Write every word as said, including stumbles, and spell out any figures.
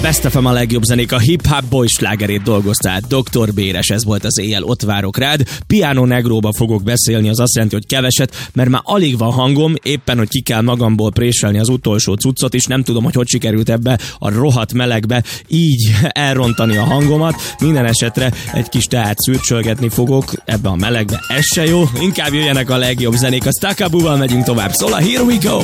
Best ef em a legjobb zenék, a hip-hop boy slágerét dolgozta át doktor Béres, ez volt az Éjjel ott várok rád. Piano Negróba fogok beszélni, az azt jelenti, hogy keveset, mert már alig van hangom, éppen, hogy ki kell magamból préselni az utolsó cuccot, és nem tudom, hogy hogy sikerült ebbe a rohadt melegbe így elrontani a hangomat. Minden esetre egy kis teát szürcsölgetni fogok ebbe a melegbe, ez se jó, inkább jöjjenek a legjobb zenék, a Stakabuval megyünk tovább, szóval here we go!